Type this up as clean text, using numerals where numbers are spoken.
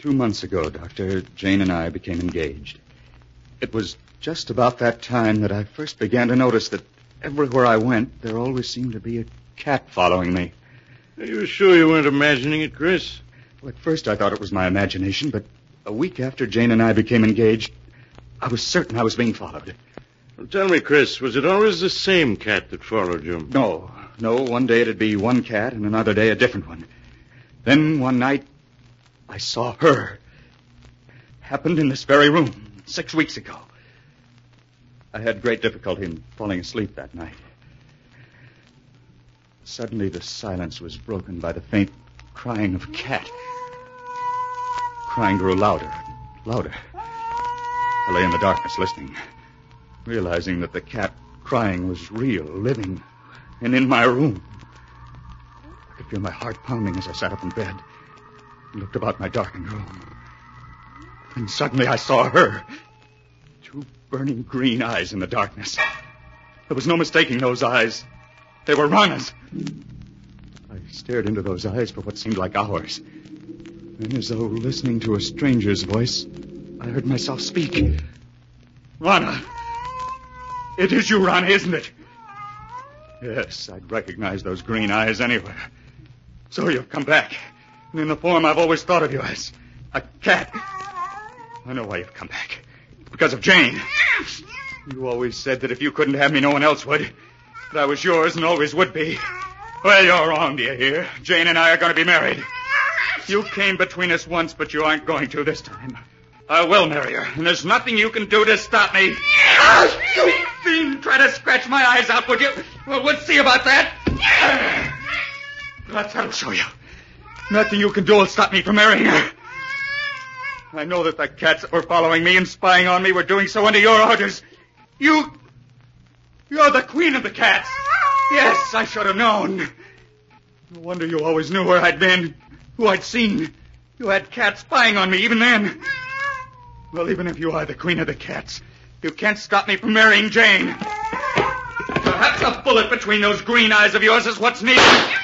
2 months ago, Doctor, Jane and I became engaged. It was just about that time that I first began to notice that everywhere I went, there always seemed to be a cat following me. Are you sure you weren't imagining it, Chris? Well, at first I thought it was my imagination, but a week after Jane and I became engaged, I was certain I was being followed. Well, tell me, Chris, was it always the same cat that followed you? No. One day it'd be one cat, and another day a different one. Then one night, I saw her. Happened in this very room 6 weeks ago. I had great difficulty in falling asleep that night. Suddenly, the silence was broken by the faint crying of a cat. Crying grew louder and louder. I lay in the darkness listening, realizing that the cat crying was real, living, and in my room. I could feel my heart pounding as I sat up in bed and looked about my darkened room. And suddenly I saw her. 2 burning green eyes in the darkness. There was no mistaking those eyes. They were Rana's. I stared into those eyes for what seemed like hours. Then, as though listening to a stranger's voice, I heard myself speak. Rana! It is you, Rana, isn't it? Yes, I'd recognize those green eyes anywhere. So you've come back. And in the form I've always thought of you as. A cat. I know why you've come back. Because of Jane. You always said that if you couldn't have me, no one else would. That I was yours and always would be. Well, you're wrong, do you hear? Jane and I are going to be married. You came between us once, but you aren't going to this time. I will marry her, and there's nothing you can do to stop me. You fiend, try to scratch my eyes out, would you? Well, we'll see about that. That'll show you. Nothing you can do will stop me from marrying her. I know that the cats that were following me and spying on me were doing so under your orders. You're the queen of the cats. Yes, I should have known. No wonder you always knew where I'd been, who I'd seen. You had cats spying on me even then. Well, even if you are the queen of the cats, you can't stop me from marrying Jane. Perhaps a bullet between those green eyes of yours is what's needed.